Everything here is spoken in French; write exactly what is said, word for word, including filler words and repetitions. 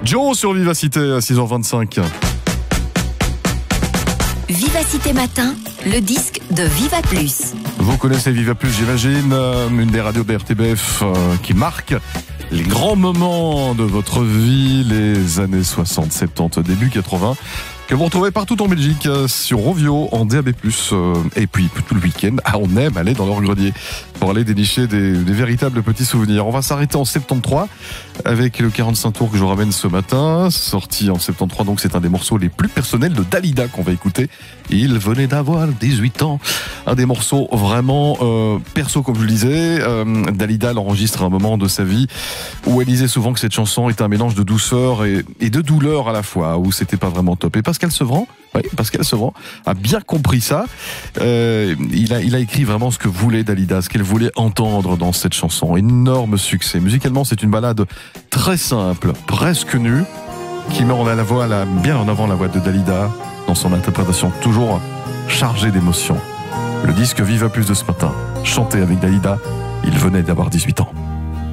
Joe sur Vivacité à six heures vingt-cinq. Vivacité Matin, le disque de Viva Plus. Vous connaissez Viva Plus, j'imagine, une des radios de R T B F qui marque les grands moments de votre vie, les années soixante, soixante-dix, début quatre-vingts, que vous retrouvez partout en Belgique, sur Rovio, en D A B plus, et puis tout le week-end, ah, on aime aller dans leur grenier pour aller dénicher des, des véritables petits souvenirs. On va s'arrêter en soixante-treize avec le quarante-cinq tours que je vous ramène ce matin, sorti en soixante-treize, donc c'est un des morceaux les plus personnels de Dalida qu'on va écouter. Il venait d'avoir dix-huit ans, un des morceaux vraiment euh, perso, comme je le disais. Euh, Dalida l'enregistre à un moment de sa vie où elle disait souvent que cette chanson était un mélange de douceur et, et de douleur à la fois, où c'était pas vraiment top. Et Pascal Sevran, oui, Pascal Sevran a bien compris ça. Euh, il a, il a écrit vraiment ce que voulait Dalida, ce qu'elle voulait entendre dans cette chanson. Énorme succès. Musicalement, c'est une ballade très simple, presque nue, qui met en la voix, la, bien en avant la voix de Dalida dans son interprétation toujours chargée d'émotions. Le disque Viva Plus de ce matin, chanté avec Dalida, il venait d'avoir dix-huit ans.